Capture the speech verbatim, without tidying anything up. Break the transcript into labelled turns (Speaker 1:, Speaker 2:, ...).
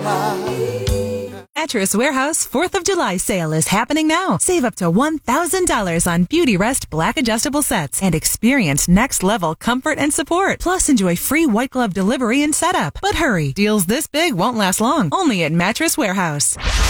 Speaker 1: Mattress Warehouse fourth of July sale is happening now. Save up to one thousand dollars on Beauty Rest Black adjustable sets and experience next level comfort and support. Plus, enjoy free white glove delivery and setup. But hurry, deals this big won't last long. Only at Mattress Warehouse.